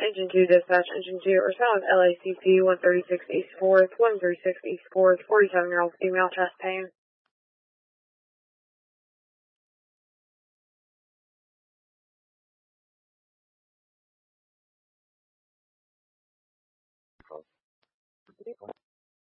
Engine 2 dispatch, Engine 2, respond with LACP 136 East 4th, 136 East 4th, 47-year-old female, chest pain.